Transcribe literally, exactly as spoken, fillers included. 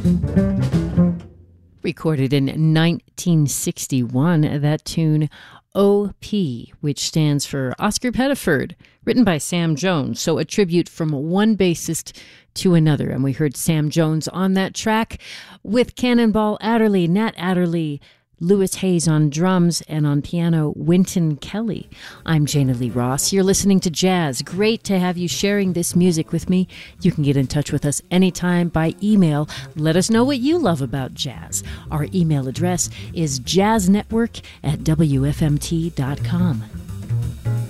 Recorded in nineteen sixty-one, that tune O P, which stands for Oscar Pettiford, written by Sam Jones, so a tribute from one bassist to another. And we heard Sam Jones on that track with Cannonball Adderley, Nat Adderley, Lewis Hayes on drums, and on piano, Wynton Kelly. I'm Jana Lee Ross. You're listening to Jazz. Great to have you sharing this music with me. You can get in touch with us anytime by email. Let us know what you love about jazz. Our email address is jazznetwork at w f m t dot com.